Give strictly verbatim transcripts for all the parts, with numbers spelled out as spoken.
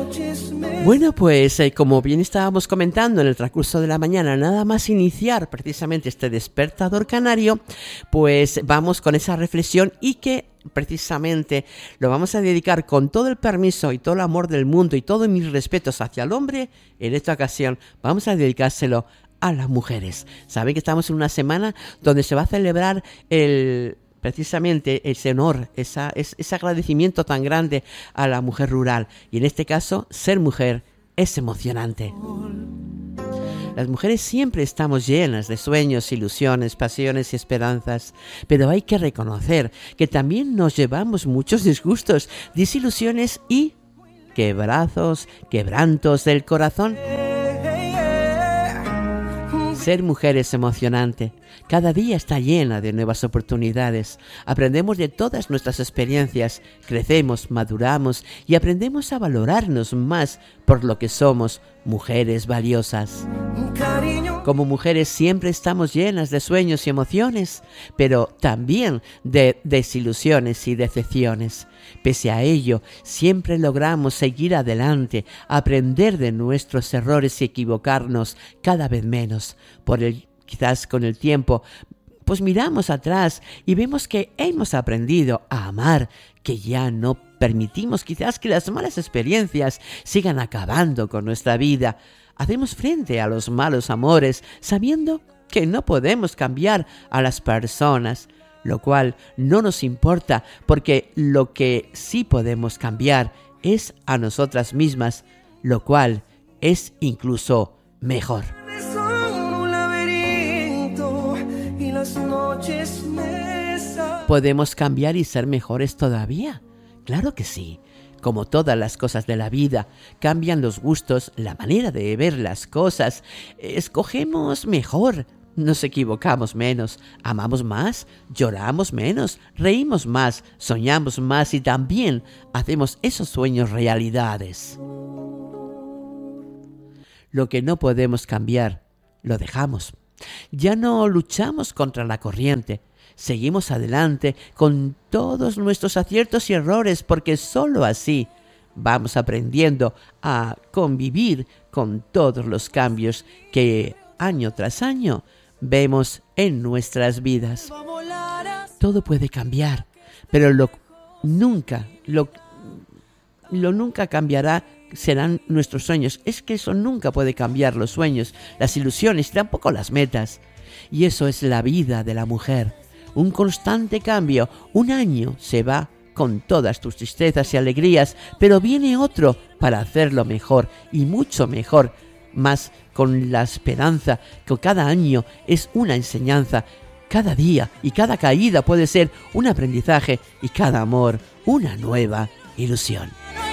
Bueno, pues eh, como bien estábamos comentando en el transcurso de la mañana, nada más iniciar precisamente este despertador canario, pues vamos con esa reflexión y que precisamente lo vamos a dedicar con todo el permiso y todo el amor del mundo y todos mis respetos hacia el hombre. En esta ocasión vamos a dedicárselo a las mujeres. Saben que estamos en una semana donde se va a celebrar el... precisamente ese honor, esa, ese agradecimiento tan grande a la mujer rural. Y en este caso, ser mujer es emocionante. Las mujeres siempre estamos llenas de sueños, ilusiones, pasiones y esperanzas, pero hay que reconocer que también nos llevamos muchos disgustos, desilusiones y quebrazos, quebrantos del corazón. Ser mujer es emocionante. Cada día está llena de nuevas oportunidades. Aprendemos de todas nuestras experiencias, crecemos, maduramos y aprendemos a valorarnos más por lo que somos, mujeres valiosas. Como mujeres siempre estamos llenas de sueños y emociones, pero también de desilusiones y decepciones. Pese a ello, siempre logramos seguir adelante, aprender de nuestros errores y equivocarnos cada vez menos. Por el, quizás con el tiempo, pues miramos atrás y vemos que hemos aprendido a amar, que ya no permitimos quizás que las malas experiencias sigan acabando con nuestra vida. Hacemos frente a los malos amores sabiendo que no podemos cambiar a las personas, lo cual no nos importa porque lo que sí podemos cambiar es a nosotras mismas, lo cual es incluso mejor. ¿Podemos cambiar y ser mejores todavía? Claro que sí. Como todas las cosas de la vida, cambian los gustos, la manera de ver las cosas. Escogemos mejor, nos equivocamos menos, amamos más, lloramos menos, reímos más, soñamos más y también hacemos esos sueños realidades. Lo que no podemos cambiar, lo dejamos. Ya no luchamos contra la corriente. Seguimos adelante con todos nuestros aciertos y errores porque solo así vamos aprendiendo a convivir con todos los cambios que año tras año vemos en nuestras vidas. Todo puede cambiar, pero lo nunca, lo, lo nunca cambiará serán nuestros sueños. Es que eso nunca puede cambiar, los sueños, las ilusiones y tampoco las metas. Y eso es la vida de la mujer. Un constante cambio. Un año se va con todas tus tristezas y alegrías, pero viene otro para hacerlo mejor y mucho mejor, más con la esperanza que cada año es una enseñanza. Cada día y cada caída puede ser un aprendizaje y cada amor una nueva ilusión.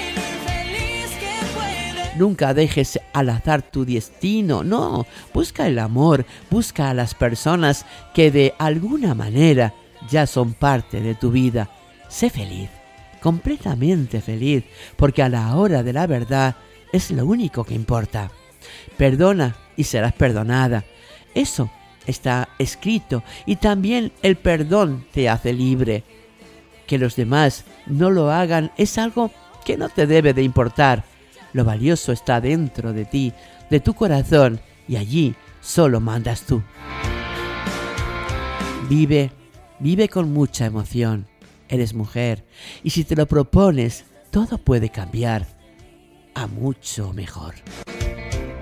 Nunca dejes al azar tu destino, no, busca el amor, busca a las personas que de alguna manera ya son parte de tu vida. Sé feliz, completamente feliz, porque a la hora de la verdad es lo único que importa. Perdona y serás perdonada. Eso está escrito y también el perdón te hace libre. Que los demás no lo hagan es algo que no te debe de importar. Lo valioso está dentro de ti, de tu corazón, y allí solo mandas tú. Vive, vive con mucha emoción. Eres mujer, y si te lo propones, todo puede cambiar a mucho mejor.